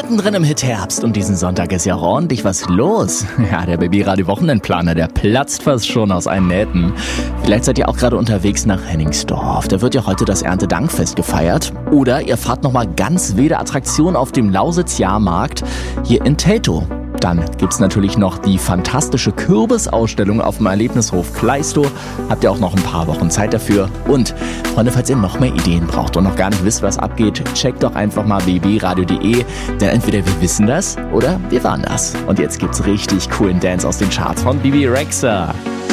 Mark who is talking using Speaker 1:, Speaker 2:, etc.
Speaker 1: mittendrin im Hitherbst und diesen Sonntag ist ja ordentlich was los. Ja, der Baby-Radio-Wochenendplaner, der platzt fast schon aus allen Nähten. Vielleicht seid ihr auch gerade unterwegs nach Hennigsdorf. Da wird ja heute das Erntedankfest gefeiert. Oder ihr fahrt nochmal ganz wilde Attraktionen auf dem Lausitz-Jahrmarkt hier in Teltow. Dann gibt's natürlich noch die fantastische Kürbisausstellung auf dem Erlebnishof Kleistow. Habt ihr auch noch ein paar Wochen Zeit dafür. Und, Freunde, falls ihr noch mehr Ideen braucht und noch gar nicht wisst, was abgeht, checkt doch einfach mal babyradio.de. Denn entweder wir wissen das oder wir waren das. Und jetzt gibt's richtig coolen Dance aus den Charts von Bibi Rexha.